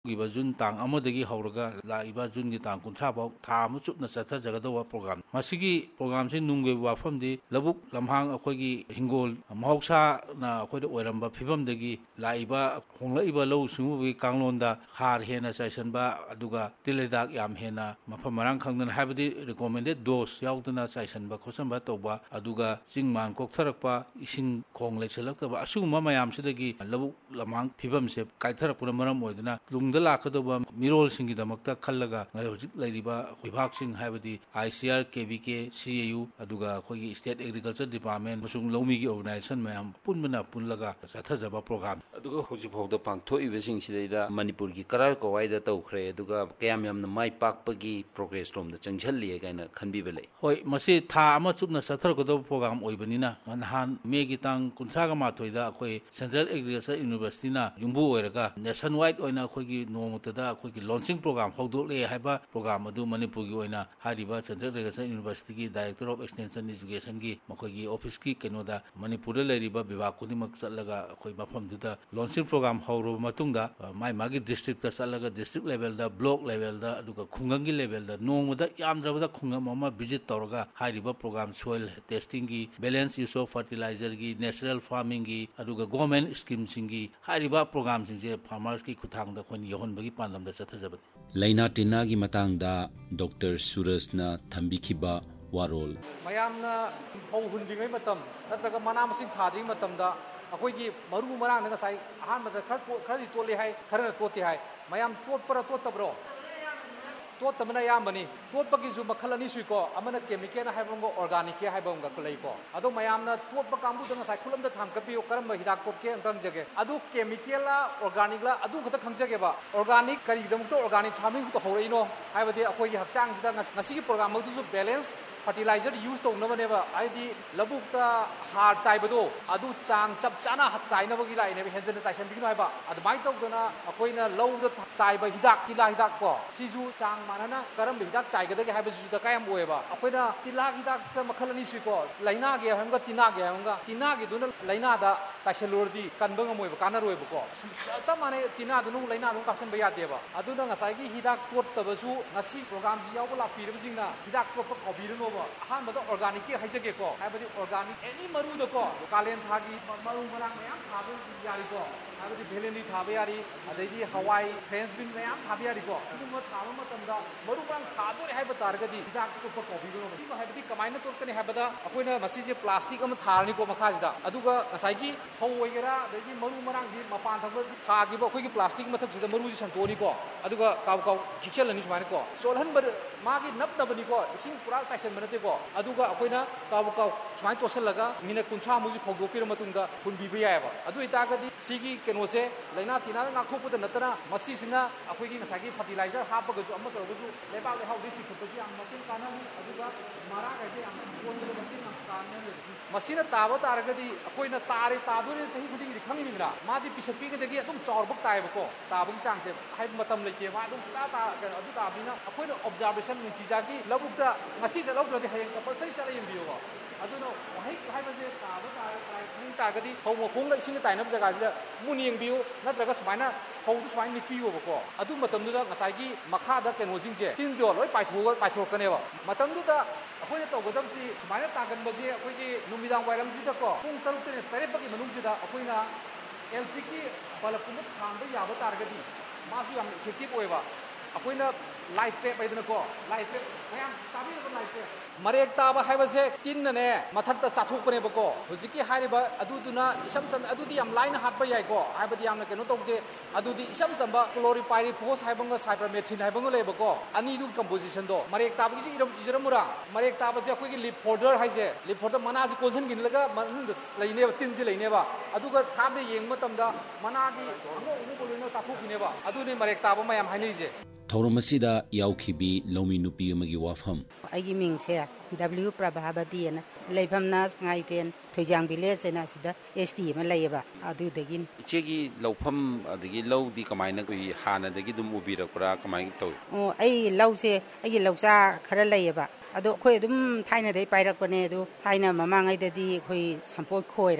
June ꯇꯥꯡ 1ꯗꯒꯤ ꯍꯧꯔꯒ ꯂꯥꯛꯏꯕ ꯖꯨꯟꯒꯤ ꯇꯥꯡ 30 ꯐꯥꯎ ꯊꯥ ꯑꯃ ꯆꯨꯞꯅ ꯆꯠꯊꯖꯒꯗꯧꯕ ꯄ꯭ꯔꯣꯒ꯭ꯔꯥꯝ ꯃꯁꯤꯒꯤ ꯄ꯭ꯔꯣꯒ꯭ꯔꯥꯝꯁꯤ ꯅꯨꯡꯒꯤ ꯋꯥꯐꯝꯗꯤ ꯂꯧꯕꯨꯛ ꯂꯝꯍꯥꯡ ꯑꯩꯈꯣꯏꯒꯤ ꯍꯤꯡꯒꯣꯜ ꯃꯍꯧꯁꯥꯅ ꯑꯩꯈꯣꯏꯗ ꯑꯣꯏꯔꯝꯕ ꯐꯤꯕꯝꯗꯒꯤ ꯂꯥꯛꯏꯕ ꯍꯣꯡꯂꯛꯏꯕ ꯂꯧꯎ ꯁꯤꯡꯎꯕꯒꯤ ꯀꯥꯡꯂꯣꯟꯗ ꯍꯥꯔ ꯍꯦꯟꯅ ꯆꯥꯏꯁꯤꯟꯕ ꯑꯗꯨꯒ ꯇꯤꯜ ꯍꯤꯗꯥꯛ ꯌꯥꯝ ꯍꯦꯟꯅ ꯃꯐꯝ ꯃꯔꯥꯡ ꯈꯪꯗꯅ ꯍꯥꯏꯕꯗꯤ ꯔꯤꯀꯣꯃꯦꯟꯗꯦꯠ ꯗꯣꯁ ꯌꯥꯎꯗꯅ ꯆꯥꯏꯁꯤꯟꯕ ꯈꯣꯠꯆꯟꯕ ꯇꯧꯕ ꯑꯗꯨꯒ ꯆꯤꯡ ꯃꯥꯟ ꯀꯣꯛꯊꯔꯛꯄ ꯑꯁꯤꯡ ꯈꯣꯡ ꯂꯩꯁꯤꯜꯂꯛꯇꯕ ꯑꯁꯤꯒꯨꯝꯕ ꯃꯌꯥꯝꯁꯤꯗꯒꯤ ꯂꯧꯕꯨꯛ ꯂꯝꯍꯥꯡ ꯐꯤꯕꯝꯁꯦ ꯀꯥꯏꯊꯔꯛꯄꯅ ꯃꯔꯝ ꯑꯣꯏꯗꯨꯅ ꯇꯨꯡꯗ ꯂꯥꯛꯀꯗꯧꯕ ꯃꯤꯔꯣꯜꯁꯤꯡꯒꯤꯗꯃꯛꯇ ꯈꯜꯂꯒ ꯍꯧꯖꯤꯛ ꯂꯩꯔꯤꯕ ꯕꯤꯚꯥꯒꯁꯤꯡ ꯍꯥꯏꯕꯗꯤ ICR, KVK, CAU ꯑꯗꯨꯒ ꯑꯩꯈꯣꯏꯒꯤ ꯁ꯭ꯇꯦꯠ ꯑꯦꯒ꯭ꯔꯤꯀꯜꯆꯔ ꯗꯤꯄꯥꯔꯠꯃꯦꯟ ꯑꯃꯁꯨꯡ ꯂꯧꯃꯤꯒꯤ ꯑꯣꯔꯒꯅꯥꯏꯖꯦꯁꯟ ꯃꯌꯥꯝ ꯄꯨꯜꯂꯒ ꯆꯠꯊꯖꯕ ꯄ꯭ꯔꯣꯒ꯭ꯔꯥꯝ. ꯑꯗꯨꯒ ꯍꯧꯖꯤꯛ ꯐꯥꯎꯗ ꯄꯥꯡꯊꯣꯛꯏꯕꯁꯤꯡꯁꯤꯗꯩꯗ ꯃꯅꯤꯄꯨꯔꯒꯤ ꯀꯔꯥꯏ ꯀꯋꯥꯏꯗ ꯇꯧꯈ꯭ꯔꯦ ꯑꯗꯨꯒ ꯀꯌꯥꯝ ꯌꯥꯝꯅ ꯃꯥꯏ ꯄꯥꯛꯄꯒꯤ ꯄ꯭ꯔꯣꯒ꯭ꯔꯦꯁ ꯔꯣꯝꯗ ꯆꯪꯁꯤꯜꯂꯤ ꯀꯥꯏꯅ ꯈꯟꯕꯤꯕ ꯂꯩ? ꯍꯣꯏ, ꯃꯁꯤ ꯊꯥ ꯑꯃ ꯆꯨꯞꯅ ꯆꯠꯊꯔꯛꯀꯗꯧꯕ ꯄ꯭ꯔꯣꯒ꯭ꯔꯥꯝ ꯑꯣꯏꯕꯅꯤꯅ ꯅꯍꯥꯟ ꯃꯦꯒꯤ ꯇꯥꯡ 31ꯗ ꯑꯩꯈꯣꯏ ꯁꯦꯟꯇ꯭ꯔꯦꯜ ꯑꯦꯒ꯭ꯔꯤꯀꯜꯆꯔ ꯌꯨꯅꯤꯚꯔꯁꯤꯇꯤꯅ ꯌꯨꯝꯕꯨ ꯑꯣꯏꯔꯒ ꯅꯦꯁꯟ ꯋꯥꯏꯗ ꯑꯣꯏꯅ ꯑꯩꯈꯣꯏꯒꯤ ꯅꯣꯡꯃꯇꯗ ꯑꯩꯈꯣꯏꯒꯤ ꯂꯣꯟꯆꯤꯡ ꯄ꯭ꯔꯣꯒ꯭ꯔꯥꯝ ꯍꯧꯗꯣꯛꯂꯦ ꯍꯥꯏꯕ ꯄ꯭ꯔꯣꯒ꯭ꯔꯥꯝ ꯑꯗꯨ ꯃꯅꯤꯄꯨꯔꯒꯤ ꯑꯣꯏꯅ ꯍꯥꯏꯔꯤꯕ ꯁꯦꯟꯇ꯭ꯔꯦꯜ ꯑꯦꯒ꯭ꯔꯤꯀꯜꯆꯔ ꯌꯨꯅꯤꯚꯔꯁꯤꯇꯤꯒꯤ ꯗꯥꯏꯔꯦꯛꯇꯔ ꯑꯣꯐ ꯑꯦꯛꯁꯇꯦꯟꯁꯟ ꯏꯖꯨꯀꯦꯁꯟꯒꯤ ꯃꯈꯣꯏꯒꯤ ꯑꯣꯐꯤꯁꯀꯤ ꯀꯩꯅꯣꯗ ꯃꯅꯤꯄꯨꯔꯗ ꯂꯩꯔꯤꯕ ꯕꯤꯚꯥꯒ ꯈꯨꯗꯤꯡꯃꯛ ꯆꯠꯂꯒ ꯑꯩꯈꯣꯏ ꯃꯐꯝꯗꯨꯗ ꯂꯣꯟꯆꯤꯡ ꯄ꯭ꯔꯣꯒ꯭ꯔꯥꯝ ꯍꯧꯔꯕ ꯃꯇꯨꯡꯗ ꯃꯥꯒꯤ ꯗꯤꯁꯇ꯭ꯔꯤꯛꯇ ꯆꯠꯂꯒ ꯗꯤꯁꯇ꯭ꯔꯤꯛ ꯂꯦꯚꯦꯜꯗ, ꯕ꯭ꯂꯣꯛ ꯂꯦꯚꯦꯜꯗ ꯑꯗꯨꯒ ꯈꯨꯡꯒꯪꯒꯤ ꯂꯦꯚꯦꯜꯗ ꯅꯣꯡꯃꯗ ꯌꯥꯝꯗ꯭ꯔꯕꯗ ꯈꯨꯡꯒꯪ ꯑꯃ ꯚꯤꯖꯤꯠ ꯇꯧꯔꯒ ꯍꯥꯏꯔꯤꯕ programme soil ꯇꯦꯁꯇꯤꯡꯒꯤ, balance use of ꯐꯔꯇꯤꯂꯥꯏꯖꯔꯒꯤ, natural ꯐꯥꯔꯃꯤꯡꯒꯤ ꯑꯗꯨꯒ ꯒꯣꯔꯃꯦꯟ ꯁ꯭ꯀꯤꯝꯁꯤꯡꯒꯤ ꯍꯥꯏꯔꯤꯕ ꯄ꯭ꯔꯣꯒ꯭ꯔꯥꯝꯁꯤꯡꯁꯦ ꯐꯥꯔꯃꯔꯁꯀꯤ ꯈꯨꯠꯊꯥꯡꯗ ꯑꯩꯈꯣꯏꯅ ꯌꯧꯍꯟꯕꯒꯤ ꯄꯥꯟꯗꯝꯗ ꯆꯠꯊꯖꯕꯅꯤ. ꯂꯩꯅꯥ ꯇꯤꯟꯅꯥꯒꯤ ꯃꯇꯥꯡꯗ ꯗꯣꯛꯇꯔ ꯁꯨꯔꯖꯅ ꯊꯝꯕꯤꯈꯤꯕ ꯋꯥꯔꯣꯜ. ꯃꯌꯥꯝꯅ ꯐꯧ ꯍꯨꯟꯗ꯭ꯔꯤꯉꯩ ꯃꯇꯝ ꯅꯠꯇ꯭ꯔꯒ ꯃꯅꯥ ꯃꯁꯤꯡ ꯊꯥꯗ꯭ꯔꯤꯉꯩ ꯃꯇꯝꯗ ꯑꯩꯈꯣꯏꯒꯤ ꯃꯔꯨ ꯃꯔꯥꯡꯗ ꯉꯁꯥꯏ ꯑꯍꯥꯟꯕꯗ ꯈꯔꯗꯤ ꯇꯣꯠꯂꯤ ꯍꯥꯏ, ꯈꯔꯅ ꯇꯣꯠꯇꯦ ꯍꯥꯏ. ꯃꯌꯥꯝ ꯇꯣꯠꯄ꯭ꯔꯥ ꯇꯣꯠꯇꯕ꯭ꯔꯣ? ꯇꯣꯠꯇꯕꯅ ꯑꯌꯥꯝꯕꯅꯤ. ꯇꯣꯠꯄꯒꯤꯁꯨ ꯃꯈꯜ ꯑꯅꯤ ꯁꯨꯏꯀꯣ. ꯑꯃꯅ ꯀꯦꯃꯤꯀꯦꯜ ꯍꯥꯏꯕ ꯑꯃꯒ ꯑꯣꯔꯒꯥꯅꯤꯛ ꯍꯥꯏꯕ ꯑꯃꯒ ꯂꯩꯀꯣ. ꯑꯗꯣ ꯃꯌꯥꯝꯅ ꯇꯣꯠꯄ ꯀꯥꯡꯕꯨꯗ ꯉꯁꯥꯏ ꯈꯨꯠꯂꯝꯗ ꯊꯥꯡꯒꯠꯄꯤꯌꯨ, ꯀꯔꯝꯕ ꯍꯤꯗꯥꯛ ꯇꯣꯠꯀꯦ ꯑꯝꯇ ꯈꯪꯖꯒꯦ. ꯑꯗꯨ ꯀꯦꯃꯤꯀꯦꯜꯂ ꯑꯣꯔꯒꯥꯅꯤꯛꯂ ꯑꯗꯨ ꯈꯛꯇ ꯈꯪꯖꯒꯦꯕ. ꯑꯣꯔꯒꯥꯅꯤꯛ ꯀꯔꯤꯒꯤꯗꯃꯛꯇ ꯑꯣꯔꯒꯥꯅꯤꯛ ꯐꯥꯔꯃꯤꯡ ꯍꯧꯔꯛꯏꯅꯣ ꯍꯥꯏꯕꯗꯤ ꯑꯩꯈꯣꯏꯒꯤ ꯍꯛꯆꯥꯡꯁꯤꯗ ꯉꯁꯤꯒꯤ ꯄ꯭ꯔꯣꯒ꯭ꯔꯥꯝ ꯑꯗꯨꯁꯨ ꯕꯦꯂꯦꯟꯁ ꯐꯔꯇꯤꯂꯥꯏꯖꯔ ꯌꯨꯁ ꯇꯧꯅꯕꯅꯦꯕ. ꯍꯥꯏꯗꯤ ꯂꯧꯕꯨꯛꯇ ꯍꯥꯔ ꯆꯥꯏꯕꯗꯣ ꯑꯗꯨ ꯆꯥꯡ ꯆꯞ ꯆꯥꯅ ꯆꯥꯏꯅꯕꯒꯤ ꯂꯥꯛꯏꯅꯦꯕ. ꯍꯦꯟꯖꯟꯅ ꯆꯥꯏꯁꯟꯕꯤꯒꯅꯨ ꯍꯥꯏꯕ. ꯑꯗꯨꯃꯥꯏꯅ ꯇꯧꯗꯅ ꯑꯩꯈꯣꯏꯅ ꯂꯧꯗ ꯆꯥꯏꯕ ꯍꯤꯗꯥꯛ, ꯇꯤꯜꯍꯥ ꯍꯤꯗꯥꯛ ꯀꯣ, ꯁꯤꯁꯨ ꯆꯥꯡ ꯃꯥꯟꯅꯅ ꯀꯔꯝꯕ ꯍꯤꯗꯥꯛ ꯆꯥꯏꯒꯗꯒꯦ ꯍꯥꯏꯕꯁꯤꯁꯨ ꯗꯔꯀꯥꯔ ꯌꯥꯝ ꯑꯣꯏꯌꯦꯕ. ꯑꯩꯈꯣꯏꯅ ꯇꯤꯜꯍꯥ ꯍꯤꯗꯥꯛꯇ ꯃꯈꯜ ꯑꯅꯤ ꯁꯨꯏꯀꯣ. ꯂꯩꯅꯥꯒꯤ ꯍꯥꯏꯕꯒ ꯇꯤꯟꯅꯥꯒꯤ ꯍꯥꯏꯕꯒ. ꯇꯤꯟꯅꯥꯒꯤꯗꯨꯅ ꯂꯩꯅꯥꯗ ꯆꯥꯏꯁꯜꯂꯨꯔꯗꯤ ꯀꯟꯕ ꯉꯝꯃꯣꯏꯕ, ꯀꯥꯟꯅꯔꯣꯏꯕꯀꯣ. ꯆꯞ ꯃꯥꯟꯅꯩ, ꯇꯤꯟꯅꯥꯗꯨꯅ ꯂꯩꯅꯥꯗꯨꯅ ꯀꯥꯞꯁꯤꯟꯕ ꯌꯥꯗꯦꯕ. ꯑꯗꯨꯅ ꯉꯁꯥꯏꯒꯤ ꯍꯤꯗꯥꯛ ꯇꯣꯠꯇꯕꯁꯨ ꯉꯁꯤ ꯄ꯭ꯔꯣꯒ꯭ꯔꯥꯝꯁꯤ ꯌꯥꯎꯕ ꯂꯥꯛꯄꯤꯔꯤꯕꯁꯤꯡꯅ ꯍꯤꯗꯥꯛ ꯇꯣꯠꯄ ꯀꯥꯎꯕꯤꯔꯅꯣꯕ. ꯑꯍꯥꯟꯕꯗ ꯑꯣꯔꯒꯥꯅꯤꯛꯀꯤ ꯍꯥꯏꯖꯒꯦꯀꯣ. ꯍꯥꯏꯕꯗꯤ ꯑꯣꯔꯒꯥꯅꯤꯛ ꯑꯦꯅꯤ ꯃꯔꯨꯗꯀꯣ, ꯀꯥꯂꯦꯟ ꯊꯥꯒꯤ ꯃꯔꯨ ꯃꯔꯥꯡ ꯃꯌꯥꯝ ꯊꯥꯕ ꯌꯥꯔꯤꯀꯣ. ꯍꯥꯏꯕꯗꯤ ꯚꯦꯂꯦꯟꯗꯤ ꯊꯥꯕ ꯌꯥꯔꯤ, ꯑꯗꯩꯗꯤ ꯍꯋꯥꯏ, ꯐ꯭ꯔꯦꯟꯁ ꯕꯤꯟ ꯃꯌꯥꯝ ꯊꯥꯕ ꯌꯥꯔꯤꯀꯣ. ꯑꯗꯨꯒꯨꯝꯕ ꯊꯥꯕ ꯃꯇꯝꯗ ꯃꯔꯨ ꯃꯔꯥꯡ ꯊꯥꯗꯣꯔꯦ ꯍꯥꯏꯕ ꯇꯥꯔꯒꯗꯤ ꯍꯤꯗꯥꯛ ꯇꯣꯠꯄ ꯀꯥꯎꯕꯤꯒꯅꯣꯕ. ꯁꯤꯃ ꯍꯥꯏꯕꯗꯤ ꯀꯃꯥꯏꯅ ꯇꯣꯠꯀꯅꯤ ꯍꯥꯏꯕꯗ ꯑꯩꯈꯣꯏꯅ ꯃꯁꯤꯁꯦ ꯄ꯭ꯂꯥꯁꯇꯤꯛ ꯑꯃ ꯊꯥꯔꯅꯤꯀꯣ ꯃꯈꯥꯁꯤꯗ. ꯑꯗꯨꯒ ꯉꯁꯥꯏꯒꯤ ꯐꯧ ꯑꯣꯏꯒꯦꯔꯥ ꯑꯗꯩꯗꯤ ꯃꯔꯨ ꯃꯔꯥꯡꯁꯤ ꯃꯄꯥꯟ ꯊꯪꯕ ꯊꯥꯈꯤꯕ ꯑꯩꯈꯣꯏꯒꯤ ꯄ꯭ꯂꯥꯁꯇꯤꯛ ꯃꯊꯛꯁꯤꯗ ꯃꯔꯨꯁꯤ ꯁꯟꯇꯣꯛꯑꯅꯤꯀꯣ. ꯑꯗꯨꯒ ꯀꯥꯎ ꯈꯤꯛꯆꯜꯂꯅꯤ ꯁꯨꯃꯥꯏꯅꯀꯣ. ꯆꯣꯠꯍꯟꯕ ꯃꯥꯒꯤ ꯅꯞꯅꯕꯅꯤꯀꯣ, ꯏꯁꯤꯡ ꯄꯨꯔꯥ ꯆꯥꯏꯁꯟꯕ ꯅꯠꯇꯦꯀꯣ. ꯑꯗꯨꯒ ꯑꯩꯈꯣꯏꯅ ꯁꯨꯃꯥꯏꯅ ꯇꯣꯠꯁꯤꯜꯂꯒ ꯃꯤꯅꯠ 30ꯃꯨꯛꯁꯤ ꯐꯧꯗꯣꯛꯄꯤꯔ ꯃꯇꯨꯡꯗ ꯍꯨꯟꯕꯤꯕ ꯌꯥꯏꯑꯕ. ꯑꯗꯨ ꯑꯣꯏꯇꯥꯔꯒꯗꯤ ꯁꯤꯒꯤ ꯀꯩꯅꯣꯁꯦ ꯂꯩꯅꯥ ꯇꯤꯟꯅꯥꯗ ꯉꯥꯛꯊꯣꯛꯄꯗ ꯅꯠꯇꯅ ꯃꯁꯤꯁꯤꯅ ꯑꯩꯈꯣꯏꯒꯤ ꯉꯁꯥꯏꯒꯤ ꯐꯔꯇꯤꯂꯥꯏꯖꯔ ꯍꯥꯞꯄꯒꯁꯨ ꯑꯃ ꯇꯧꯔꯒꯁꯨ ꯂꯩꯕꯥꯛ ꯂꯩꯍꯥꯎꯗꯒꯤ ꯆꯤꯡꯈꯠꯄꯁꯨ ꯌꯥꯝ ꯃꯇꯦꯡ ꯀꯥꯟꯅꯅꯤ. ꯑꯗꯨꯒ ꯃꯔꯥꯡ ꯀꯥꯏꯁꯦ ꯌꯥꯝ ꯀꯣꯟꯕꯗ ꯃꯇꯦꯡ ꯌꯥꯝ ꯀꯥꯟꯅꯅꯤ. ꯃꯁꯤꯅ ꯇꯥꯕ ꯇꯥꯔꯒꯗꯤ ꯑꯩꯈꯣꯏꯅ ꯇꯥꯗꯣꯔꯦ ꯆꯍꯤ ꯈꯨꯗꯤꯡꯒꯤꯗꯤ ꯈꯪꯉꯤꯅꯤꯗꯅ. ꯃꯥꯗꯤ ꯄꯤꯁꯛꯄꯤꯒꯗꯒꯤ ꯑꯗꯨꯝ ꯆꯥꯎꯔꯛꯄ ꯇꯥꯏꯌꯦꯕꯀꯣ. ꯇꯥꯕꯒꯤ ꯆꯥꯡꯁꯦ ꯍꯥꯏꯕ ꯃꯇꯝ ꯂꯩꯇꯦ. ꯃꯥ ꯑꯗꯨꯝ ꯑꯗꯨ ꯇꯥꯕꯅꯤꯅ ꯑꯩꯈꯣꯏꯅ ꯑꯣꯕꯖꯥꯔꯕꯦꯁꯟ ꯅꯨꯡꯇꯤꯖꯥꯒꯤ ꯂꯧꯕꯨꯛꯇ ꯉꯁꯤ ꯆꯠꯍꯧꯗ꯭ꯔꯗꯤ ꯍꯌꯦꯡ ꯀꯝꯄꯜꯁꯔꯤ ꯆꯠꯂ ꯌꯦꯡꯕꯤꯌꯨꯀꯣ. ꯑꯗꯨꯅ ꯋꯥꯍꯩ ꯍꯥꯏꯕꯁꯦ ꯈꯪ ꯇꯥꯔꯒꯗꯤ ꯐꯧ ꯃꯈꯣꯡꯒ ꯏꯁꯤꯡꯒ ꯇꯥꯏꯅꯕ ꯖꯒꯥꯁꯤꯗ ꯃꯨꯟꯅ ꯌꯦꯡꯕꯤꯌꯨ, ꯅꯠꯇ꯭ꯔꯒ ꯁꯨꯃꯥꯏꯅ ꯐꯧꯗꯨ ꯁꯨꯃꯥꯏꯅ ꯅꯤꯛꯄꯤꯌꯣꯕꯀꯣ. ꯑꯗꯨ ꯃꯇꯝꯗꯨꯗ ꯉꯁꯥꯏꯒꯤ ꯃꯈꯥꯗ ꯀꯩꯅꯣꯁꯤꯡꯁꯦ, ꯇꯤꯟꯗꯣ ꯂꯣꯏ ꯄꯥꯏꯊꯣꯔꯛꯀꯅꯦꯕ. ꯃꯇꯝꯗꯨꯗ ꯑꯩꯈꯣꯏꯅ ꯇꯧꯒꯗꯕꯁꯤ ꯁꯨꯃꯥꯏꯅ ꯇꯥꯒꯟꯕꯁꯦ ꯑꯩꯈꯣꯏꯒꯤ ꯅꯨꯃꯤꯗꯥꯡ ꯋꯥꯏꯔꯝꯁꯤꯗꯀꯣ ꯄꯨꯡ 6ꯇꯩꯅ 8ꯐꯥꯎꯒꯤ ꯃꯅꯨꯡꯁꯤꯗ ꯑꯩꯈꯣꯏꯅ ꯑꯦꯂꯦꯛꯇ꯭ꯔꯤꯛꯀꯤ ꯕꯜꯕꯀꯨꯝꯕ ꯊꯥꯟꯕ ꯌꯥꯕ ꯇꯥꯔꯒꯗꯤ ꯃꯥꯁꯨ ꯌꯥꯝ ꯏꯐꯦꯛꯇꯤꯚ ꯑꯣꯏꯕ. ꯑꯩꯈꯣꯏꯅ ꯂꯥꯏꯠ ꯇ꯭ꯔꯦꯞ ꯍꯥꯏꯗꯅꯀꯣ. ꯂꯥꯏꯠ ꯇ꯭ꯔꯦꯞ ꯃꯌꯥꯝ ꯇꯥꯕꯤꯔꯕ ꯂꯥꯏꯠ ꯇ꯭ꯔꯦꯞ? ꯃꯔꯦꯛ ꯇꯥꯕ ꯍꯥꯏꯕꯁꯦ ꯇꯤꯟꯅꯅꯦ ꯃꯊꯛꯇ ꯆꯥꯊꯣꯛꯄꯅꯦꯕꯀꯣ. ꯍꯧꯖꯤꯛꯀꯤ ꯍꯥꯏꯔꯤꯕ ꯑꯗꯨꯗꯨꯅ ꯏꯁꯝ ꯆꯝꯅ ꯑꯗꯨꯗꯤ ꯌꯥꯝ ꯂꯥꯏꯅ ꯍꯥꯠꯄ ꯌꯥꯏꯀꯣ. ꯍꯥꯏꯕꯗꯤ ꯌꯥꯝꯅ ꯀꯩꯅꯣ ꯇꯧꯗꯦ. ꯑꯗꯨꯗꯤ ꯏꯁꯝ ꯆꯝꯕ ꯀ꯭ꯂꯣꯔꯤꯄꯥꯏꯔꯤꯐꯣꯁ ꯍꯥꯏꯕ ꯑꯃꯒ ꯁꯥꯏꯄꯔꯃꯦꯊ꯭ꯔꯤꯟ ꯍꯥꯏꯕ ꯑꯃꯒ ꯂꯩꯕꯀꯣ. ꯑꯅꯤꯗꯨꯒꯤ ꯀꯝꯄꯣꯖꯤꯁꯟꯗꯣ. ꯃꯔꯦꯛ ꯇꯥꯕꯒꯤꯁꯤ ꯏꯖꯔꯝꯃꯨꯔꯥ. ꯃꯔꯦꯛ ꯇꯥꯕꯁꯦ ꯑꯩꯈꯣꯏꯒꯤ ꯂꯤꯞ ꯐꯣꯜꯗꯔ ꯍꯥꯏꯁꯦ. ꯂꯤꯞ ꯐꯣꯜꯗꯔ ꯃꯅꯥꯁꯤ ꯀꯣꯟꯁꯤꯟꯈꯤꯜꯂꯒ ꯃꯅꯨꯡꯗ ꯂꯩꯅꯦꯕ, ꯇꯤꯟꯁꯤ ꯂꯩꯅꯦꯕ. ꯑꯗꯨꯒ ꯊꯥꯞꯅ ꯌꯦꯡꯕ ꯃꯇꯝꯗ ꯃꯅꯥꯒꯤ ꯑꯉꯧ ꯑꯉꯧꯕ ꯂꯣꯏꯅ ꯆꯥꯊꯣꯛꯈꯤꯅꯦꯕ. ꯑꯗꯨꯅꯤ ꯃꯔꯦꯛ ꯇꯥꯕ ꯃꯌꯥꯝ ꯍꯥꯏꯅꯔꯤꯁꯦ. ꯊꯧꯔꯝ ꯑꯁꯤꯗ ꯌꯥꯎꯈꯤꯕꯤ ꯂꯧꯃꯤ ꯅꯨꯄꯤ ꯑꯃꯒꯤ ꯋꯥꯐꯝ. ꯑꯩꯒꯤ ꯃꯤꯡꯁꯦ W ꯄ꯭ꯔꯚꯥꯕꯇꯤꯅ, ꯂꯩꯐꯝꯅ ꯁꯉꯥꯏꯊꯦꯟ ꯊꯣꯏꯖꯥꯡ ꯚꯤꯂꯦꯖ ꯍꯥꯏꯅ ꯑꯁꯤꯗ ST ꯑꯃ ꯂꯩꯌꯦꯕ. ꯑꯗꯨꯗꯒꯤꯅꯤ. ꯏꯆꯦꯒꯤ ꯂꯧꯐꯝ ꯑꯗꯒꯤ ꯂꯧꯗꯤ ꯀꯃꯥꯏꯅ ꯍꯥꯟꯅꯗꯒꯤ ꯑꯗꯨꯝ ꯎꯕꯤꯔꯛꯄ꯭ꯔꯥ, ꯀꯃꯥꯏꯅ ꯇꯧꯏ? ꯑꯩ ꯂꯧꯁꯦ, ꯑꯩꯒꯤ ꯂꯧꯆꯥ ꯈꯔ ꯂꯩꯌꯦꯕ. ꯑꯗꯣ ꯑꯩꯈꯣꯏ ꯑꯗꯨꯝ ꯊꯥꯏꯅꯗꯩ ꯄꯥꯏꯔꯛꯄꯅꯦ. ꯑꯗꯣ ꯊꯥꯏꯅ ꯃꯃꯥꯡꯉꯩꯗꯗꯤ ꯑꯩꯈꯣꯏ ꯁꯝꯄꯣꯠ ꯈꯣꯏꯔꯒ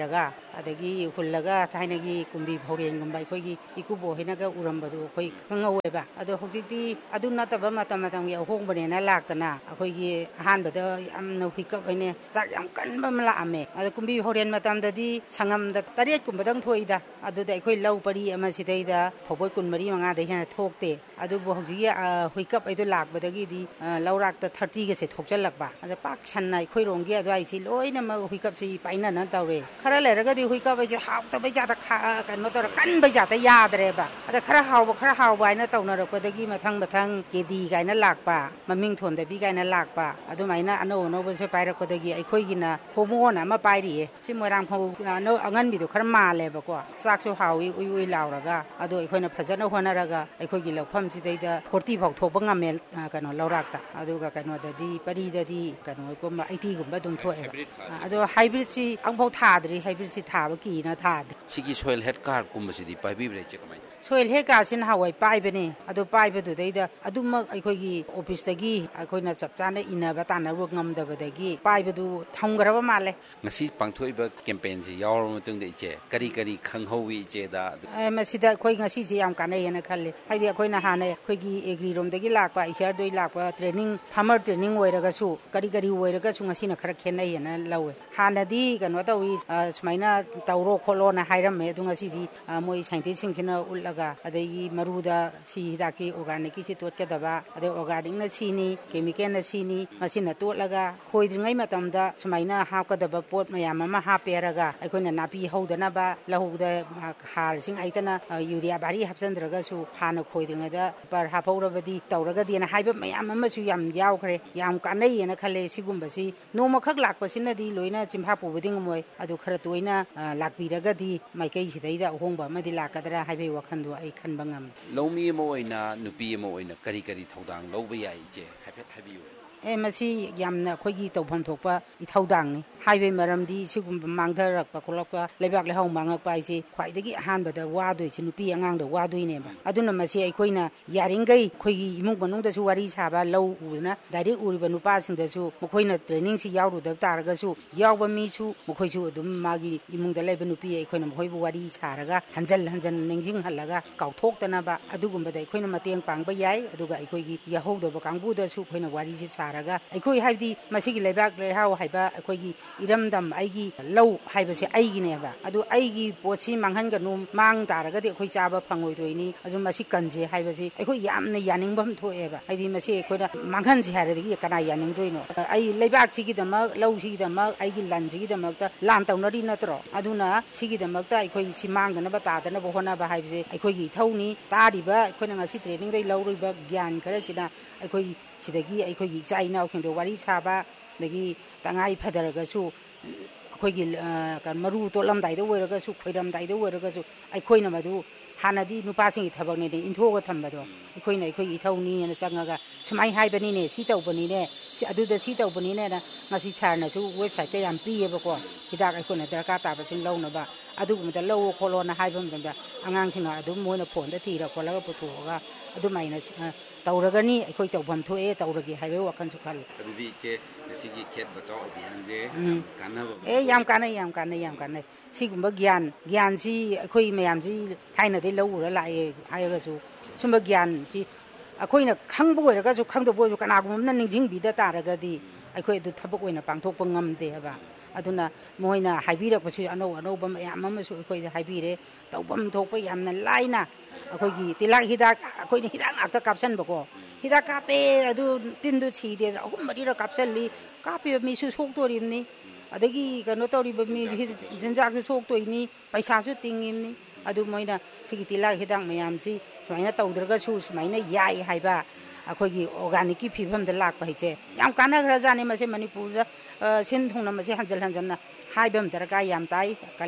ꯑꯗꯒꯤ ꯍꯨꯜꯂꯒ ꯊꯥꯏꯅꯒꯤ ꯀꯨꯝꯕꯤ ꯐꯧꯔꯦꯟꯒꯨꯝꯕ ꯑꯩꯈꯣꯏꯒꯤ ꯏꯀꯨꯕꯣꯛ ꯍꯣꯏꯅꯒ ꯎꯔꯝꯕꯗꯨ ꯑꯩꯈꯣꯏ ꯈꯪꯍꯧꯋꯦꯕ ꯑꯗꯣ ꯍꯧꯖꯤꯛꯇꯤ ꯑꯗꯨ ꯅꯠꯇꯕ ꯃꯇꯝꯒꯤ ꯑꯍꯣꯡꯕꯅꯦꯅ ꯂꯥꯛꯇꯅ ꯑꯩꯈꯣꯏꯒꯤ ꯑꯍꯥꯟꯕꯗ ꯌꯥꯝꯅ ꯍꯨꯏꯀꯞ ꯑꯣꯏꯅ ꯆꯥꯛ ꯌꯥꯝ ꯀꯟꯕ ꯑꯃ ꯂꯥꯛꯑꯝꯃꯦ ꯑꯗꯣ ꯀꯨꯝꯕꯤ ꯐꯧꯔꯦꯟ ꯃꯇꯝꯗꯗꯤ ꯁꯪꯉꯝꯗ 7ꯀꯨꯝꯕꯗꯪ ꯊꯣꯛꯏꯗ ꯑꯗꯨꯗ ꯑꯩꯈꯣꯏ ꯂꯧ ꯄꯔꯤ ꯑꯃꯁꯤꯗꯩꯗ ꯐꯧꯕꯣꯠ 24-25 ꯍꯦꯟꯅ ꯊꯣꯛꯇꯦ ꯑꯗꯨꯕꯨ ꯍꯧꯖꯤꯛꯀꯤ ꯍꯨꯏꯀꯞ ꯑꯩꯗꯣ ꯂꯥꯛꯄꯗꯒꯤꯗꯤ ꯂꯧꯔꯥꯛꯇ 30ꯒꯁꯦ ꯊꯣꯛꯆꯜꯂꯛꯄ ꯑꯗ ꯄꯥꯛ ꯁꯟꯅ ꯑꯩꯈꯣꯏꯔꯣꯝꯒꯤ ꯑꯗꯨꯋꯥꯏꯁꯤ ꯂꯣꯏꯅꯃꯛ ꯍꯨꯏꯀꯞꯁꯤ ꯄꯥꯏꯅꯅ ꯇꯧꯔꯦ ꯈꯔ ꯂꯩꯔꯒꯗꯤ ꯍꯨꯏꯀꯞ ꯑꯩꯁꯦ ꯍꯥꯎꯇꯕꯩ ꯖꯥꯠꯇ ꯀꯩꯅꯣ ꯇꯧꯔ ꯀꯟꯕꯩ ꯖꯥꯠꯇ ꯌꯥꯗ꯭ꯔꯦꯕ ꯑꯗ ꯈꯔ ꯍꯥꯎꯕ ꯍꯥꯏꯅ ꯇꯧꯅꯔꯛꯄꯗꯒꯤ ꯃꯊꯪ ꯀꯦꯗꯤ ꯀꯥꯏꯅ ꯂꯥꯛꯄ ꯃꯃꯤꯡ ꯊꯣꯟꯗꯕꯤ ꯀꯥꯏꯅ ꯂꯥꯛꯄ ꯑꯗꯨꯃꯥꯏꯅ ꯑꯅꯧꯕꯁꯨ ꯄꯥꯏꯔꯛꯄꯗꯒꯤ ꯑꯩꯈꯣꯏꯒꯤꯅ ꯍꯣꯃꯣꯟ ꯑꯃ ꯄꯥꯏꯔꯤꯌꯦ ꯁꯤ ꯃꯣꯏꯔꯥꯡ ꯐꯧ ꯑꯉꯟꯕꯤꯗꯣ ꯈꯔ ꯃꯥꯜꯂꯦꯕꯀꯣ ꯆꯥꯛꯁꯨ ꯍꯥꯎꯏ ꯎꯏ ꯂꯥꯎꯔꯒ ꯑꯗꯣ ꯑꯩꯈꯣꯏꯅ ꯐꯖꯅ ꯍꯣꯠꯅꯔꯒ ꯑꯩꯈꯣꯏꯒꯤ ꯂꯧꯐꯝꯁꯤꯗꯩꯗ 40 ꯐꯥꯎ ꯊꯣꯛꯄ ꯉꯝꯃꯦ ꯀꯩꯅꯣ ꯂꯧꯔꯥꯛꯇ ꯑꯗꯨꯒ ꯀꯩꯅꯣꯗꯗꯤ ꯄꯔꯤꯗꯗꯤ ꯀꯩꯅꯣꯒꯨꯝꯕ 80ꯒꯨꯝꯕ ꯑꯗꯨꯝ ꯊꯣꯛꯑꯦꯕ ꯑꯗꯣ ꯍꯥꯏꯕ꯭ꯔꯤꯠꯁꯤ ꯑꯃꯐꯥꯎ ꯊꯥꯗ꯭ꯔꯤ ꯍꯥꯏꯕ꯭ꯔꯤꯠꯁꯤ ꯊꯥꯕ ꯀꯤꯅ ꯊꯥꯗ꯭ꯔꯤ ꯁꯤꯒꯤ ꯁꯣꯏꯜ ꯍꯦꯜꯊ ꯀꯥꯔꯗꯀꯨꯝꯕꯁꯤꯗꯤ ꯄꯥꯏꯕꯤꯕ꯭ꯔꯥ ꯏꯆꯦ ꯀꯃꯥꯏꯅ ꯁꯣꯏꯜ ꯍꯦꯜꯊ ꯀꯥꯔꯗꯁꯤ ꯅꯍꯥꯟꯋꯥꯏ ꯄꯥꯏꯕꯅꯦ ꯑꯗꯣ ꯄꯥꯏꯕꯗꯨꯗꯩꯗ ꯑꯗꯨꯃꯛ ꯑꯩꯈꯣꯏꯒꯤ ꯑꯣꯐꯤꯁꯇꯒꯤ ꯑꯩꯈꯣꯏꯅ ꯆꯞ ꯆꯥꯅ ꯏꯟꯅꯕ ꯇꯥꯟꯅꯕ ꯉꯝꯗꯕꯗꯒꯤ ꯄꯥꯏꯕꯗꯨ ꯊꯝꯈ꯭ꯔꯕ ꯃꯥꯜꯂꯦ ꯉꯁꯤ ꯄꯥꯡꯊꯣꯛꯏꯕ ꯀꯦꯝꯄꯦꯟꯁꯤ ꯌꯥꯎꯔꯕ ꯃꯇꯨꯡꯗ ꯏꯆꯦ ꯀꯔꯤ ꯈꯪꯍꯧꯋꯤ ꯏꯆꯦꯗ ꯃꯁꯤꯗ ꯑꯩꯈꯣꯏ ꯉꯁꯤꯁꯦ ꯌꯥꯝ ꯀꯥꯟꯅꯩꯌꯦꯅ ꯈꯜꯂꯤ ꯍꯥꯏꯗꯤ ꯑꯩꯈꯣꯏꯅ ꯍꯥꯟꯅ ꯑꯩꯈꯣꯏꯒꯤ ꯑꯦꯒ꯭ꯔꯤꯔꯣꯝꯗꯒꯤ ꯂꯥꯛꯄ ꯏꯁꯤꯌꯥꯔꯗꯒꯤ ꯂꯥꯛꯄ ꯇ꯭ꯔꯦꯅꯤꯡ ꯐꯥꯔꯃꯔ ꯇ꯭ꯔꯦꯅꯤꯡ ꯑꯣꯏꯔꯒꯁꯨ ꯀꯔꯤ ꯑꯣꯏꯔꯒꯁꯨ ꯉꯁꯤꯅ ꯈꯔ ꯈꯦꯠꯅꯩꯌꯦꯅ ꯂꯧꯋꯦ ꯍꯥꯟꯅꯗꯤ ꯀꯩꯅꯣ ꯇꯧꯏ ꯁꯨꯃꯥꯏꯅ ꯇꯧꯔꯣ ꯈꯣꯠꯂꯣꯅ ꯍꯥꯏꯔꯝꯃꯦ ꯑꯗꯣ ꯉꯁꯤꯗꯤ ꯃꯣꯏ ꯁꯥꯏꯟꯇꯤꯁꯁꯤꯡꯁꯤꯅ ꯎꯠꯂꯒ ꯑꯗꯒꯤ ꯃꯔꯨꯗ ꯁꯤ ꯍꯤꯗꯥꯛꯀꯤ ꯑꯣꯔꯒꯥꯅꯤꯛꯀꯤꯁꯤ ꯇꯣꯠꯀꯗꯕ ꯑꯗꯩ ꯑꯣꯔꯒꯥꯅꯤꯛꯅ ꯁꯤꯅꯤ ꯀꯦꯃꯤꯀꯦꯜꯅ ꯁꯤꯅꯤ ꯃꯁꯤꯅ ꯇꯣꯠꯂꯒ ꯈꯣꯏꯗ꯭ꯔꯤꯉꯩ ꯃꯇꯝꯗ ꯁꯨꯃꯥꯏꯅ ꯍꯥꯞꯀꯗꯕ ꯄꯣꯠ ꯃꯌꯥꯝ ꯑꯃ ꯍꯥꯞꯄꯦꯔꯒ ꯑꯩꯈꯣꯏꯅ ꯅꯥꯄꯤ ꯍꯧꯗꯅꯕ ꯂꯧꯍꯧꯗ ꯍꯥꯔꯁꯤꯡ ꯑꯩꯇꯅ ꯌꯨꯔꯤꯌꯥ ꯚꯥꯔꯤ ꯍꯥꯞꯆꯤꯟꯗ꯭ꯔꯒꯁꯨ ꯍꯥꯟꯅ ꯈꯣꯏꯗ꯭ꯔꯤꯉꯩꯗ ꯄꯔ ꯍꯥꯞꯍꯧꯔꯕꯗꯤ ꯇꯧꯔꯒꯗꯤꯅ ꯍꯥꯏꯕ ꯃꯌꯥꯝ ꯑꯃꯁꯨ ꯌꯥꯝ ꯌꯥꯎꯈ꯭ꯔꯦ ꯌꯥꯝ ꯀꯥꯟꯅꯩꯌꯦꯅ ꯈꯜꯂꯦ ꯁꯤꯒꯨꯝꯕꯁꯤ ꯅꯣꯡꯃꯈꯛ ꯂꯥꯛꯄꯁꯤꯅꯗꯤ ꯂꯣꯏꯅ ꯆꯤꯟꯐꯥ ꯄꯨꯕꯗꯤ ꯉꯝꯃꯣꯏ ꯑꯗꯨ ꯈꯔ ꯇꯣꯏꯅ ꯂꯥꯛꯄꯤꯔꯒꯗꯤ ꯃꯥꯏꯀꯩꯁꯤꯗꯩꯗ ꯑꯍꯣꯡꯕ ꯑꯃꯗꯤ ꯂꯥꯛꯀꯗ꯭ꯔꯥ ꯍꯥꯏꯕꯒꯤ ꯋꯥꯈꯟꯗꯣ ꯑꯩ ꯈꯟꯕ ꯉꯝꯃꯤ ꯂꯧꯃꯤ ꯑꯃ ꯑꯣꯏꯅ ꯅꯨꯄꯤ ꯑꯃ ꯑꯣꯏꯅ ꯀꯔꯤ ꯊꯧꯗꯥꯡ ꯂꯧꯕ ꯌꯥꯏ ꯏꯆꯦ ꯍꯥꯏꯐꯦꯠ ꯍꯥꯏꯕꯤꯌꯨ ꯃꯁꯤ ꯌꯥꯝꯅ ꯑꯩꯈꯣꯏꯒꯤ ꯇꯧꯐꯝ ꯊꯣꯛꯄ ꯏꯊꯧꯗꯥꯡꯅꯤ ꯍꯥꯏꯕꯒꯤ ꯃꯔꯝꯗꯤ ꯁꯤꯒꯨꯝꯕ ꯃꯥꯡꯊꯔꯛꯄ ꯈꯣꯠꯂꯛꯄ ꯂꯩꯕꯥꯛ ꯂꯩꯍꯥꯎ ꯃꯥꯡꯉꯛꯄ ꯍꯥꯏꯁꯦ ꯈ꯭ꯋꯥꯏꯗꯒꯤ ꯑꯍꯥꯟꯕꯗ ꯋꯥꯗꯣꯏꯁꯦ ꯅꯨꯄꯤ ꯑꯉꯥꯡꯗ ꯋꯥꯗꯣꯏꯅꯦꯕ ꯑꯗꯨꯅ ꯃꯁꯤ ꯑꯩꯈꯣꯏꯅ ꯌꯥꯔꯤꯈꯩ ꯑꯩꯈꯣꯏꯒꯤ ꯏꯃꯨꯡ ꯃꯅꯨꯡꯗꯁꯨ ꯋꯥꯔꯤ ꯁꯥꯕ ꯂꯧ ꯎꯗꯅ ꯗꯥꯏꯔꯦꯛ ꯎꯔꯤꯕ ꯅꯨꯄꯥꯁꯤꯡꯗꯁꯨ ꯃꯈꯣꯏꯅ ꯇ꯭ꯔꯦꯅꯤꯡꯁꯤ ꯌꯥꯎꯔꯨꯗꯕ ꯇꯥꯔꯒꯁꯨ ꯌꯥꯎꯕ ꯃꯤꯁꯨ ꯃꯈꯣꯏꯁꯨ ꯑꯗꯨꯝ ꯃꯥꯒꯤ ꯏꯃꯨꯡꯗ ꯂꯩꯕ ꯅꯨꯄꯤ ꯑꯩꯈꯣꯏꯅ ꯃꯈꯣꯏꯕు ꯋꯥꯔꯤ ꯁꯥꯔꯒ ꯍꯟꯖꯤꯟ ꯅꯤꯡꯁꯤꯡꯍꯜꯂꯒ ꯀꯥꯎꯊꯣꯛꯇꯅꯕ ꯑꯗꯨꯒꯨꯝꯕꯗ ꯑꯩꯈꯣꯏꯅ ꯃꯇꯦꯡ ꯄꯥꯡꯕ ꯌꯥꯏ ꯑꯗꯨꯒ ꯑꯩꯈꯣꯏꯒꯤ ꯌꯥꯍꯧꯗꯕ ꯀꯥꯡꯕꯨꯗꯁꯨ ꯑꯩꯈꯣꯏꯅ ꯋꯥꯔꯤꯁꯤ ꯁꯥꯔꯒ ꯑꯩꯈꯣꯏ ꯍꯥꯏꯕꯗꯤ ꯃꯁꯤꯒꯤ ꯂꯩꯕꯥꯛ ꯂꯩꯍꯥꯎ ꯍꯥꯏꯕ ꯑꯩꯈꯣꯏꯒꯤ ꯏꯔꯝꯗꯝ ꯑꯩꯒꯤ ꯂꯧ ꯍꯥꯏꯕꯁꯦ ꯑꯩꯒꯤꯅꯦꯕ ꯑꯗꯨ ꯑꯩꯒꯤ ꯄꯣꯠꯁꯤ ꯃꯥꯡꯍꯟꯒꯅꯨ ꯃꯥꯡ ꯇꯥꯔꯒꯗꯤ ꯑꯩꯈꯣꯏ ꯆꯥꯕ ꯐꯪꯉꯣꯏꯗꯣꯏꯅꯤ ꯑꯗꯨ ꯃꯁꯤ ꯀꯟꯁꯦ ꯍꯥꯏꯕꯁꯤ ꯑꯩꯈꯣꯏ ꯌꯥꯝꯅ ꯌꯥꯅꯤꯡꯕ ꯑꯃ ꯊꯣꯛꯑꯦꯕ ꯍꯥꯏꯗꯤ ꯃꯁꯤ ꯑꯩꯈꯣꯏꯅ ꯃꯥꯡꯍꯟꯁꯦ ꯍꯥꯏꯔꯗꯤ ꯀꯅꯥ ꯌꯥꯅꯤꯡꯗꯣꯏꯅꯣ ꯑꯩ ꯂꯩꯕꯥꯛꯁꯤꯒꯤꯗꯃꯛ ꯂꯧꯁꯤꯒꯤꯗꯃꯛ ꯑꯩꯒꯤ ꯂꯟꯁꯤꯒꯤꯗꯃꯛꯇ ꯂꯥꯟ ꯇꯧꯅꯔꯤ ꯅꯠꯇ꯭ꯔꯣ ꯑꯗꯨꯅ ꯁꯤꯒꯤꯗꯃꯛꯇ ꯑꯩꯈꯣꯏ ꯁꯤ ꯃꯥꯡꯗꯅꯕ ꯇꯥꯗꯅꯕ ꯍꯣꯠꯅꯕ ꯍꯥꯏꯕꯁꯦ ꯑꯩꯈꯣꯏꯒꯤ ꯏꯊꯧꯅꯤ ꯇꯥꯔꯤꯕ ꯑꯩꯈꯣꯏꯅ ꯉꯁꯤ ꯇ꯭ꯔꯦꯅꯤꯡꯗꯒꯤ ꯂꯧꯔꯤꯕ ꯒ꯭ꯌꯥꯟ ꯈꯔꯁꯤꯅ ꯑꯩꯈꯣꯏ ꯁꯤꯗꯒꯤ ꯑꯩꯈꯣꯏꯒꯤ ꯏꯆꯥ ꯏꯅꯥꯎꯁꯤꯡꯗ ꯋꯥꯔꯤ ꯁꯥꯕ ꯑꯗꯒꯤ ꯇꯉꯥꯏ ꯐꯗꯔꯒꯁꯨ ꯑꯩꯈꯣꯏꯒꯤ ꯃꯔꯨ ꯇꯣꯠꯂꯝꯗꯥꯏꯗ ꯑꯣꯏꯔꯒꯁꯨ ꯈꯣꯏꯔꯝꯗꯥꯏꯗ ꯑꯣꯏꯔꯒꯁꯨ ꯑꯩꯈꯣꯏꯅ ꯃꯗꯨ ꯍꯥꯟꯅꯗꯤ ꯅꯨꯄꯥꯁꯤꯡꯒꯤ ꯊꯕꯛꯅꯤꯅꯦ ꯏꯟꯊꯣꯛꯑꯒ ꯊꯝꯕꯗꯣ ꯑꯩꯈꯣꯏꯅ ꯑꯩꯈꯣꯏꯒꯤ ꯏꯊꯧꯅꯤꯅ ꯆꯪꯉꯒ ꯁꯨꯃꯥꯏꯅ ꯍꯥꯏꯕꯅꯤꯅꯦ ꯁꯤ ꯇꯧꯕꯅꯤꯅꯦ ꯑꯗꯨꯗ ꯁꯤ ꯇꯧꯕꯅꯤꯅꯦꯅ ꯉꯁꯤ ꯁꯥꯔꯅꯁꯨ ꯋꯦꯕꯁꯥꯏꯠꯇ ꯌꯥꯝ ꯄꯤꯌꯦꯕꯀꯣ ꯍꯤꯗꯥꯛ ꯑꯩꯈꯣꯏꯅ ꯗꯔꯀꯥꯔ ꯇꯥꯕꯁꯤꯡ ꯂꯧꯅꯕ ꯑꯗꯨꯒꯨꯝꯕꯗ ꯂꯧꯋꯣ ꯈꯣꯠꯂꯣꯅ ꯍꯥꯏꯕ ꯃꯇꯝꯗ ꯑꯉꯥꯡꯁꯤꯡꯅ ꯑꯗꯨꯝ ꯃꯣꯏꯅ ꯐꯣꯟꯗ ꯊꯤꯔ ꯈꯣꯠꯂꯒ ꯄꯨꯊꯣꯛꯑꯒ ꯑꯗꯨꯃꯥꯏꯅ ꯇꯧꯔꯒꯅꯤ ꯑꯩꯈꯣꯏ ꯇꯧꯐꯝ ꯊꯣꯛꯑꯦ ꯇꯧꯔꯒꯦ ꯍꯥꯏꯕꯒꯤ ꯋꯥꯈꯜꯁꯨ ꯈꯜꯂꯤ ꯑꯗꯨꯗꯤ ꯏꯆꯦ ꯉꯁꯤꯒꯤ ꯈꯦꯠ ꯕꯆꯥꯎ ꯑꯚꯤꯌꯥꯟꯁꯦ ꯀꯥꯟꯅꯕ ꯌꯥꯝ ꯀꯥꯟꯅꯩ ꯁꯤꯒꯨꯝꯕ ꯒ꯭ꯌꯥꯟꯁꯤ ꯑꯩꯈꯣꯏ ꯃꯌꯥꯝꯁꯤ ꯊꯥꯏꯅꯗꯩ ꯂꯧ ꯎꯔ ꯂꯥꯛꯑꯦ ꯍꯥꯏꯔꯒꯁꯨ ꯁꯨꯝꯕ ꯒ꯭ꯌꯥꯟꯁꯤ ꯑꯩꯈꯣꯏꯅ ꯈꯪꯕ ꯑꯣꯏꯔꯒꯁꯨ ꯈꯪꯗꯕ ꯑꯣꯏꯔꯁꯨ ꯀꯅꯥꯒꯨꯝꯕ ꯑꯃꯅ ꯅꯤꯡꯁꯤꯡꯕꯤꯗ ꯇꯥꯔꯒꯗꯤ ꯑꯩꯈꯣꯏ ꯑꯗꯨ ꯊꯕꯛ ꯑꯣꯏꯅ ꯄꯥꯡꯊꯣꯛꯄ ꯉꯝꯗꯦꯕ ꯑꯗꯨꯅ ꯃꯣꯏꯅ ꯍꯥꯏꯕꯤꯔꯛꯄꯁꯨ ꯑꯅꯧꯕ ꯃꯌꯥꯝ ꯑꯃꯁꯨ ꯑꯩꯈꯣꯏꯗ ꯍꯥꯏꯕꯤꯔꯦ ꯇꯧꯐꯝ ꯊꯣꯛꯄ ꯌꯥꯝꯅ ꯂꯥꯏꯅ ꯑꯩꯈꯣꯏꯒꯤ ꯇꯤꯜꯍꯥꯠ ꯍꯤꯗꯥꯛ ꯑꯩꯈꯣꯏꯅ ꯍꯤꯗꯥꯛ ꯉꯥꯛꯇ ꯀꯥꯞꯁꯤꯟꯕꯀꯣ ꯍꯤꯗꯥꯛ ꯀꯥꯞꯄꯦ ꯑꯗꯨ ꯇꯤꯟꯗꯨ ꯁꯤꯗꯦ 3-4 ꯀꯥꯞꯁꯤꯜꯂꯤ ꯀꯥꯞꯄꯤꯕ ꯃꯤꯁꯨ ꯁꯣꯛꯇꯣꯔꯤꯕꯅꯤ ꯑꯗꯒꯤ ꯀꯩꯅꯣ ꯇꯧꯔꯤꯕ ꯃꯤ ꯆꯤꯟꯖꯥꯛꯁꯨ ꯁꯣꯛꯇꯣꯏꯅꯤ ꯄꯩꯁꯥꯁꯨ ꯇꯤꯡꯉꯤꯕꯅꯤ ꯑꯗꯨ ꯃꯣꯏꯅ ꯁꯤꯒꯤ ꯇꯤꯜꯍꯥꯠ ꯍꯤꯗꯥꯛ ꯃꯌꯥꯝꯁꯤ ꯁꯨꯃꯥꯏꯅ ꯇꯧꯗ꯭ꯔꯒꯁꯨ ꯁꯨꯃꯥꯏꯅ ꯌꯥꯏ ꯍꯥꯏꯕ ꯑꯩꯈꯣꯏꯒꯤ ꯑꯣꯔꯒꯥꯅꯤꯛꯀꯤ ꯐꯤꯕꯝꯗ ꯂꯥꯛꯄ ꯍꯥꯏꯁꯦ ꯌꯥꯝ ꯀꯥꯟꯅꯈ꯭ꯔꯖꯥꯠꯅꯤ ꯃꯁꯤ ꯃꯅꯤꯄꯨꯔꯗ ꯁꯤꯟ ꯊꯨꯡꯅ ꯃꯁꯤ ꯍꯟꯖꯟꯅ ꯍꯥꯏꯕ ꯑꯃ ꯗꯔꯀꯥꯔ ꯌꯥꯝ ꯇꯥꯏ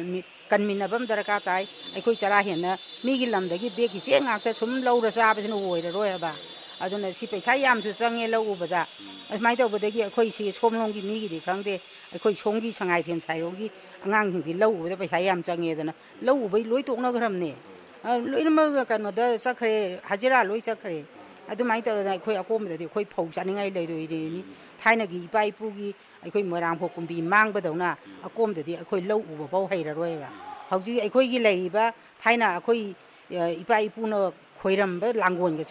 ꯀꯟꯃꯤꯟꯅꯕ ꯑꯃ ꯗꯔꯀꯥꯔ ꯇꯥꯏ ꯑꯩꯈꯣꯏ ꯆꯔꯥ ꯍꯦꯟꯅ ꯃꯤꯒꯤ ꯂꯝꯗꯒꯤ ꯕꯦꯛꯀꯤ ꯆꯦꯡ ꯉꯥꯛꯇ ꯁꯨꯝ ꯂꯧꯔ ꯆꯥꯕꯁꯤꯅ ꯑꯣꯏꯔꯔꯣꯏꯕ ꯑꯗꯨꯅ ꯁꯤ ꯄꯩꯁꯥ ꯌꯥꯝꯁꯨ ꯆꯪꯉꯦ ꯂꯧ ꯎꯕꯗ ꯑꯁꯨꯃꯥꯏꯅ ꯇꯧꯕꯗꯒꯤ ꯑꯩꯈꯣꯏ ꯁꯤ ꯁꯣꯝꯂꯣꯝꯒꯤ ꯃꯤꯒꯤꯗꯤ ꯈꯪꯗꯦ ꯑꯩꯈꯣꯏ ꯁꯣꯝꯒꯤ ꯁꯉꯥꯏꯊꯦꯜ ꯁꯥꯏꯔꯣꯝꯒꯤ ꯑꯉꯥꯡꯁꯤꯡꯗꯤ ꯂꯧ ꯎꯕꯗ ꯄꯩꯁꯥ ꯌꯥꯝ ꯆꯪꯉꯦꯗꯅ ꯂꯧ ꯎꯕꯩ ꯂꯣꯏ ꯇꯣꯛꯅꯈ꯭ꯔꯕꯅꯦ ꯂꯣꯏꯅꯃꯛ ꯀꯩꯅꯣꯗ ꯆꯠꯈ꯭ꯔꯦ ꯍꯖꯤꯔꯥ ꯂꯣꯏ ꯆꯠꯈ꯭ꯔꯦ ꯑꯗꯨꯃꯥꯏꯅ ꯇꯧꯔꯒ ꯑꯩꯈꯣꯏ ꯑꯀꯣꯝꯕꯗꯗꯤ ꯑꯩꯈꯣꯏ ꯐꯧ ꯆꯥꯅꯤꯡꯉꯥꯏ ꯂꯩꯔꯣꯏꯗꯣꯏꯅꯤ ꯊꯥꯏꯅꯒꯤ ꯏꯄꯥ ꯏꯄꯨꯒꯤ ꯑꯩꯈꯣꯏ ꯃꯣꯏꯔꯥꯡꯐꯧ ꯀꯨꯝꯕꯤ ꯃꯥꯡꯕꯗꯧꯅ ꯑꯀꯣꯝꯗꯗꯤ ꯑꯩꯈꯣꯏ ꯂꯧ ꯎꯕ ꯐꯥꯎ ꯍꯩꯔꯔꯣꯏꯕ ꯍꯧꯖꯤꯛ ꯑꯩꯈꯣꯏꯒꯤ ꯂꯩꯔꯤꯕ ꯊꯥꯏꯅ ꯑꯩꯈꯣꯏ ꯏꯄꯥ ꯏꯄꯨꯅ ꯈꯣꯏꯔꯝꯕ ꯂꯥꯡꯒꯣꯜꯒꯁꯦ